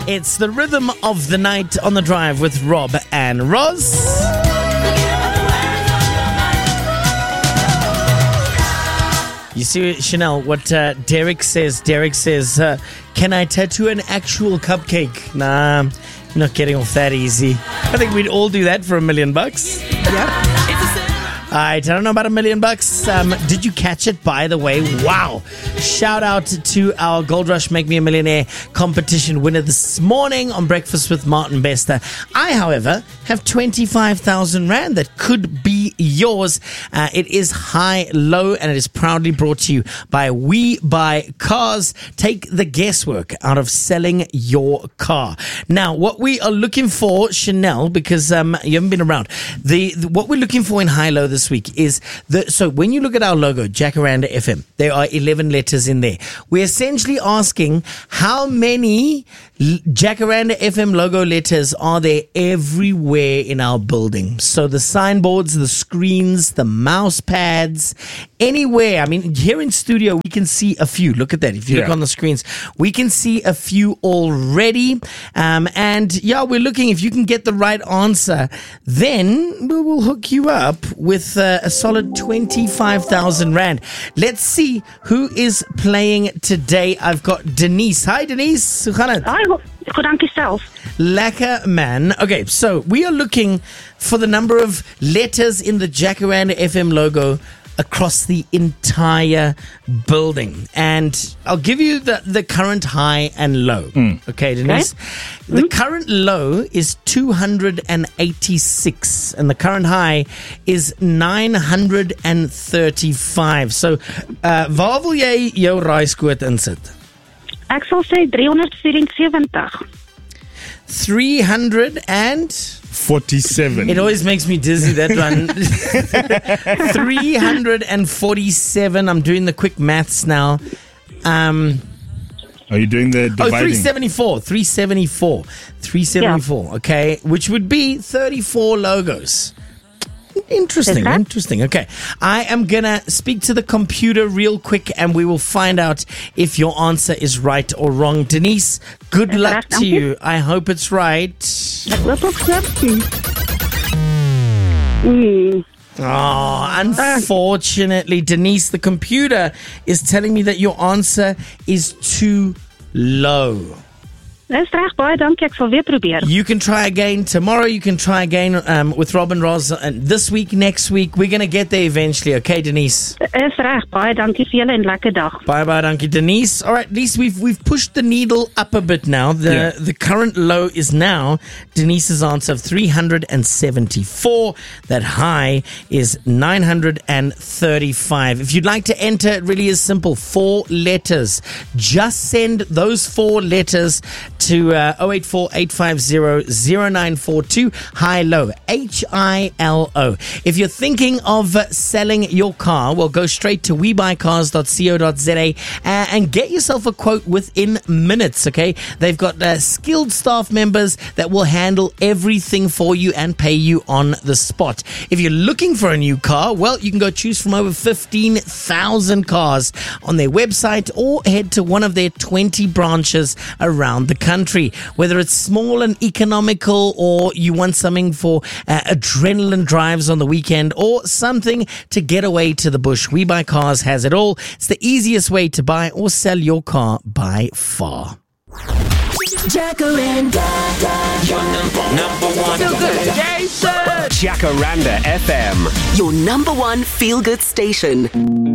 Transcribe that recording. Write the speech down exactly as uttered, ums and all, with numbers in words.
It's the rhythm of the night on the drive with Rob and Roz. You see, Chanel, what uh, Derek says. Derek says, uh, can I tattoo an actual cupcake? Nah, you're not getting off that easy. I think we'd all do that for a million bucks. Yep. All right, I don't know about a million bucks. Um, did you catch it, by the way? Wow. Shout out to our Gold Rush Make Me a Millionaire competition winner this morning on Breakfast with Martin Bester. I, however, have twenty-five thousand rand that could be yours. Uh, it is high-low, and it is proudly brought to you by We Buy Cars. Take the guesswork out of selling your car. Now, what we are looking for, Chanel, because um, you haven't been around, the, the what we're looking for in high-low this week is the so when you look at our logo, Jacaranda F M, there are eleven letters in there. We're essentially asking how many Jacaranda F M logo letters are there everywhere in our building. So the signboards, the screens, the mouse pads, anywhere. I mean, here in studio, we can see a few. Look at that. If you yeah. look on the screens, we can see a few already. Um, and yeah, we're looking. If you can get the right answer, then we will hook you up with uh, a solid twenty-five thousand rand. Let's see who is playing today. I've got Denise. Hi, Denise. Hoe gaan het? Hi, goed, dank jezelf. Lekker, man. Okay, so we are looking for the number of letters in the Jacaranda F M logo across the entire building. And I'll give you the, the current high and low. Mm. Okay, Denise? Okay. The mm. current low is two hundred eighty-six and the current high is nine hundred thirty-five. So, uh, waar wil jy jou raaiskoot insit? Ek sal sê three seventy-four. three hundred and... forty-seven. It always makes me dizzy, that one. three hundred forty-seven. I'm doing the quick maths now. Um, Are you doing the dividing? Oh, three seventy-four. three seventy-four. three seventy-four, yeah. Okay. Which would be thirty-four logos. Interesting, interesting. Okay. I am going to speak to the computer real quick and we will find out if your answer is right or wrong. Denise, good That's luck right, to you. you. I hope it's right. Mm. Oh, unfortunately, Denise, the computer is telling me that your answer is too low. Dis reg, baie dankie. Ek sal weer probeer. You can try again tomorrow. You can try again um, with Rob and Roz and this week, next week. We're going to get there eventually. Okay, Denise? Dis reg, baie dankie vir julle en lekker dag. Bye bye, dankie, Denise. All right, at least we've we've pushed the needle up a bit now. The yeah. the current low is now Denise's answer of three hundred seventy-four. That high is nine hundred thirty-five. If you'd like to enter, it really is simple. Four letters. Just send those four letters to uh, oh eight four, eight five zero, zero nine four two, high-low, H I L O. If you're thinking of uh, selling your car, well, go straight to we buy cars dot co dot za uh, and get yourself a quote within minutes, okay? They've got uh, skilled staff members that will handle everything for you and pay you on the spot. If you're looking for a new car, well, you can go choose from over fifteen thousand cars on their website or head to one of their twenty branches around the country. Whether it's small and economical or you want something for uh, adrenaline drives on the weekend or something to get away to the bush, We Buy Cars has it all. It's the easiest way to buy or sell your car by far. Jacaranda, your number, number one feel good station. Jacaranda F M, your number one feel good station.